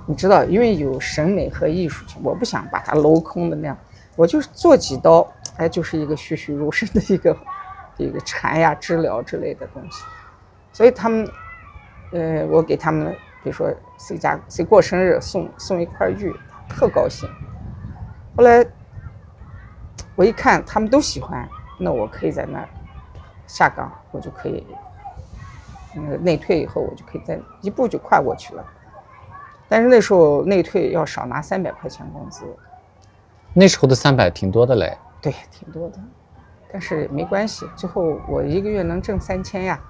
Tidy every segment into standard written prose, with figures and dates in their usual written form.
你知道，因为有审美和艺术性，我不想把它镂空的那样，我就是做几刀，哎，就是一个栩栩如生的一个禅呀、治疗之类的东西。所以他们，我给他们，比如说谁过生日送一块玉，特高兴。后来我一看他们都喜欢，那我可以在那儿下岗，我就可以内退以后，我就可以再一步就跨过去了。但是那时候内退要少拿300块钱工资， 那时候的300挺多的嘞。 对，挺多的，但是没关系，最后我1个月能挣3000呀，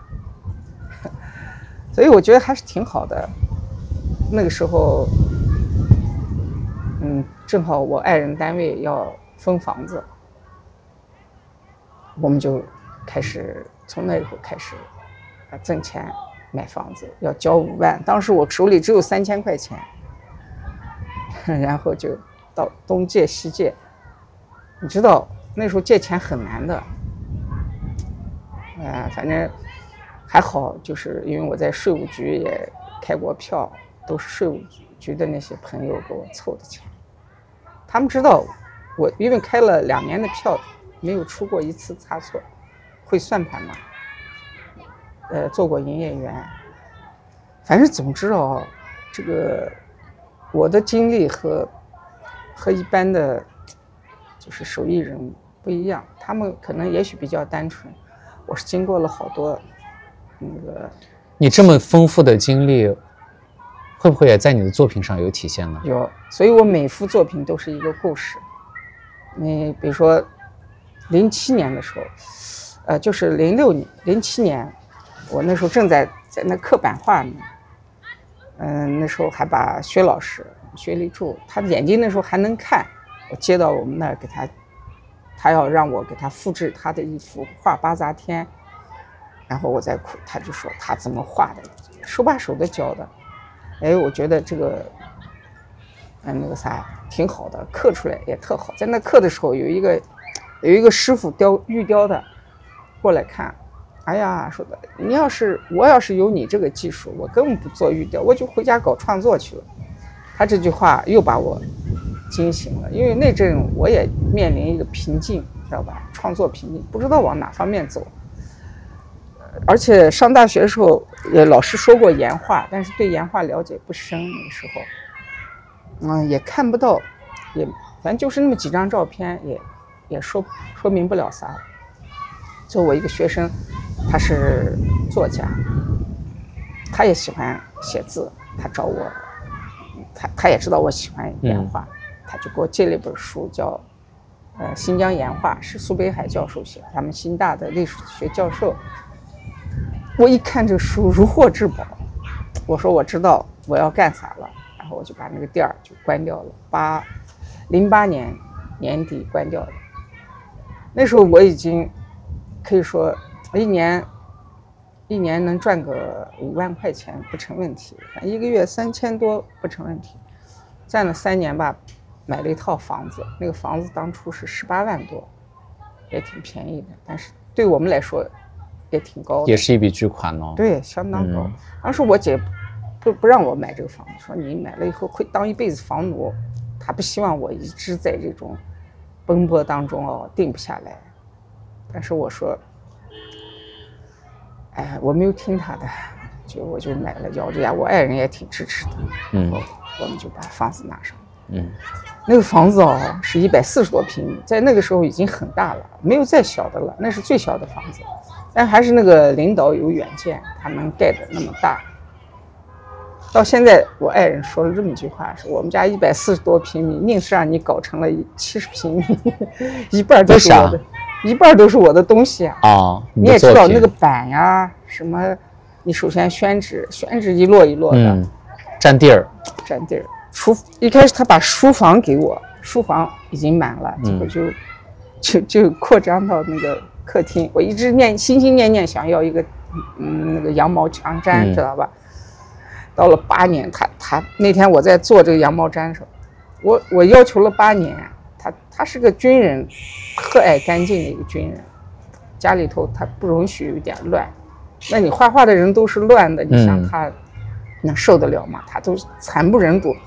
所以我觉得还是挺好的。那个时候，正好我爱人单位要分房子，我们就开始从那以后开始挣钱。买房子要交5万，当时我手里只有3000块钱，然后就到东借西借。你知道那时候借钱很难的，反正还好，就是因为我在税务局也开过票，都是税务局的那些朋友给我凑的钱。他们知道我因为开了2年的票，没有出过一次差错，会算盘嘛。做过营业员，反正总之这个我的经历和一般的就是手艺人不一样，他们可能也许比较单纯，我是经过了好多那个。 你这么丰富的经历，会不会也在你的作品上有体现呢？ 有，所以我每幅作品都是一个故事。你比如说07年的时候，就是07年。我那时候正在那刻版画呢，那时候还把薛老师薛立柱，他的眼睛那时候还能看，我接到我们那儿给他要让我给他复制他的一幅画《八杂天》，然后我在哭，他就说他怎么画的，手把手的教的，哎，我觉得这个那个啥挺好的，刻出来也特好。在那刻的时候，有一个师傅玉雕的过来看。哎呀，说的我要是有你这个技术，我根本不做玉雕，我就回家搞创作去了。他这句话又把我惊醒了，因为那阵我也面临一个瓶颈，知道吧？创作瓶颈，不知道往哪方面走。而且上大学的时候，也老师说过岩画，但是对岩画了解不深，那个时候，也看不到，也反正就是那么几张照片，也说明不了啥。就我一个学生。他是作家，他也喜欢写字，他找我，他也知道我喜欢岩画，他就给我借了一本书，叫新疆岩画，是苏北海教授写的，他们新大的历史学教授。我一看这书如获至宝，我说我知道我要干啥了，然后我就把那个店儿就关掉了，08年年底关掉了。那时候我已经可以说一年能赚个5万块钱不成问题，1个月3000多不成问题。干了3年吧，买了一套房子，那个房子当初是18万多，也挺便宜的，但是对我们来说也挺高的， 也是一笔巨款哦。 对，相当高。当时我姐不让我买这个房子，说你买了以后会当一辈子房奴，她不希望我一直在这种奔波当中定不下来。但是我说。我没有听他的，我就买了，咬着牙，我爱人也挺支持的，我们就把房子拿上。那个房子是140多平米，在那个时候已经很大了，没有再小的了，那是最小的房子，但还是那个领导有远见，他能盖得那么大。到现在，我爱人说了这么一句话，说我们家140多平米，硬是让你搞成了70平米，一半都是我的。一半都是我的东西你也知道那个板呀什么，你首先宣纸一摞一摞的， 占地儿。 一开始他把书房给我，书房已经满了，结果就扩张到那个客厅。我一直心心念念想要一个那个羊毛墙毡，知道吧？到了8年，他那天我在做这个羊毛毡的时候，我要求了8年。他是个军人，特爱干净的一个军人，家里头他不容许有一点乱。那你画画的人都是乱的，你想他能受得了吗？他都惨不忍睹。